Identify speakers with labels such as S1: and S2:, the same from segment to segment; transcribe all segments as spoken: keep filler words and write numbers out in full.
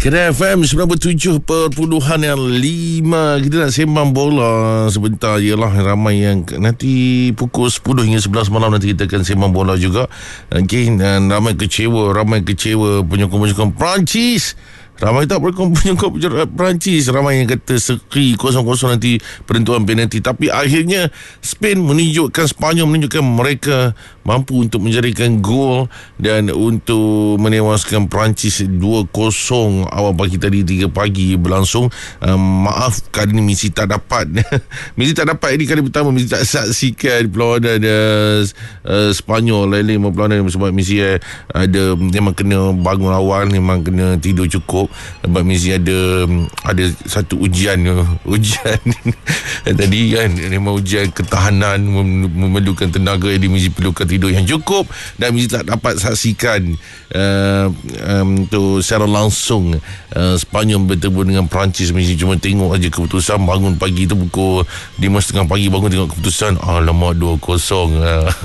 S1: Kedai F M sembilan puluh tujuh perpuluhan lima. Kita nak sembang bola sebentar. Ialah ramai yang nanti pukul sepuluh hingga sebelas malam nanti kita akan sembang bola juga. Okay, dan ramai kecewa, ramai kecewa penyokong-penyokong Perancis. Ramai tak penyokong Perancis. Ramai yang kata seri kosong kosong nanti penentuan penalti. Tapi akhirnya Spain menunjukkan, Sepanyol menunjukkan mereka mampu untuk menjadikan gol dan untuk menewaskan Perancis dua kosong awal pagi tadi, tiga pagi berlangsung. um, Maaf kali ni Messi tak dapat Messi tak dapat ini kali pertama Messi tak saksikan perlawanan uh, uh, Sepanyol lain-lain perlawanan sebab Messi uh, ada memang kena bangun awal, memang kena tidur cukup sebab Messi ada ada satu ujian ujian tadi kan, memang ujian ketahanan, memerlukan tenaga, jadi Messi perlukan tidur yang cukup dan Messi tak dapat saksikan uh, um, tu secara langsung uh, Sepanyol bertemu dengan Perancis. Messi cuma tengok aja keputusan. Bangun pagi tu pukul lima tiga puluh pagi, bangun tengok keputusan, alamak dua kosong.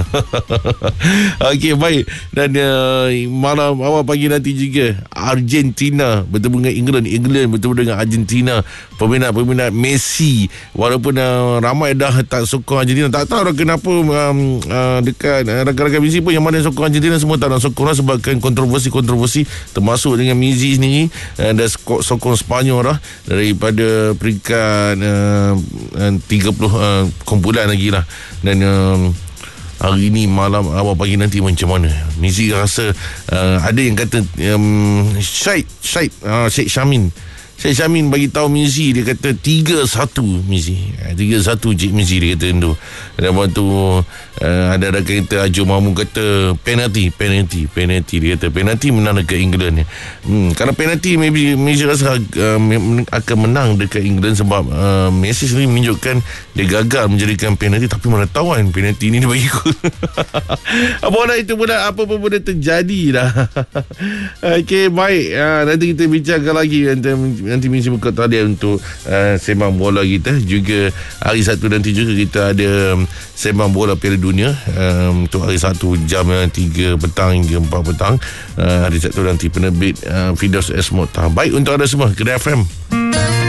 S1: Okey, baik. Dan uh, malam awal pagi nanti juga Argentina bertemu dengan England, England bertemu dengan Argentina. Peminat-peminat Messi, walaupun uh, ramai dah tak sokong Argentina, tak tahu dah kenapa um, uh, dekat uh, rakan-rakan Messi pun yang mana sokong Argentina semua tak nak sokong lah, sebabkan kontroversi-kontroversi termasuk dengan Messi sendiri uh, dan sokong Sepanyol lah daripada peringkat uh, tiga puluh uh, kumpulan lagi lah. Dan uh, hari ni malam awal pagi nanti macam mana Messi rasa uh, ada yang kata um, Syed Syed uh, Syed Syamin Syed Syamin bagi tahu Messi, dia kata tiga satu Messi. tiga satu Cik Messi dia kata tu. Dan lepas tu uh, ada rakan kita Ajo Mamu kata penalti, penalti, penalti. Dia kata penalti menang dekat England. Hmm, kalau penalti maybe Messi rasa uh, akan menang dekat England sebab uh, Messi sendiri menunjukkan dia gagal menjadikan penalti, tapi mana tahu kan penalti ni dia bagi gol. Bola itu pula apa pun boleh terjadi dah. Okey, baik. Uh, nanti kita bincangkan lagi nanti nanti mesti buka talian untuk uh, sembang bola kita. Juga hari Sabtu nanti juga kita ada um, sembang bola Piala Dunia um, untuk hari Sabtu jam uh, tiga petang hingga empat petang. Uh, hari Sabtu nanti penerbit uh, Firdaus S. Mokhtar. Baik untuk anda semua, Kedai F M.